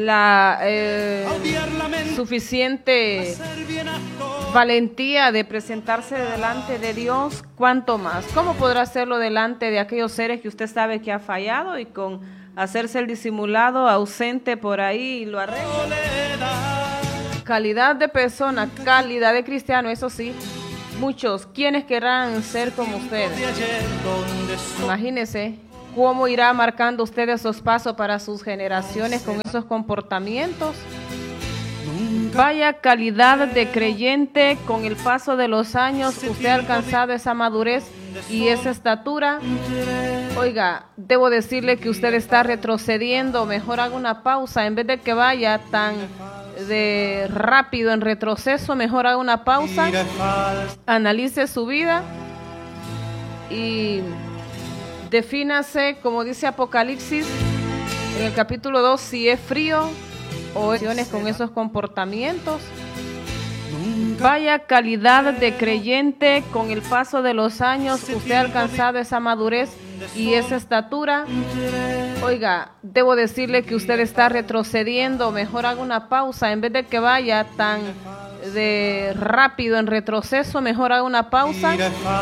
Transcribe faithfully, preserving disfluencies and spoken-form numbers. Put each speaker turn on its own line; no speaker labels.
la eh, suficiente valentía de presentarse delante de Dios, ¿cuánto más? ¿Cómo podrá hacerlo delante de aquellos seres que usted sabe que ha fallado y con hacerse el disimulado, ausente por ahí y lo arregla? Calidad de persona, calidad de cristiano, eso sí, muchos, ¿quiénes querrán ser como ustedes? Imagínense cómo irá marcando usted esos pasos para sus generaciones con esos comportamientos. Vaya calidad de creyente, con el paso de los años usted ha alcanzado esa madurez y esa estatura. Oiga, debo decirle que usted está retrocediendo, mejor haga una pausa, en vez de que vaya tan de rápido en retroceso, mejor haga una pausa, analice su vida y defínase, como dice Apocalipsis en el capítulo dos, si es frío o es con esos comportamientos. Vaya calidad de creyente, con el paso de los años usted ha alcanzado esa madurez y esa estatura. Oiga, debo decirle que usted está retrocediendo, mejor haga una pausa, en vez de que vaya tan de rápido en retroceso, mejor haga una pausa,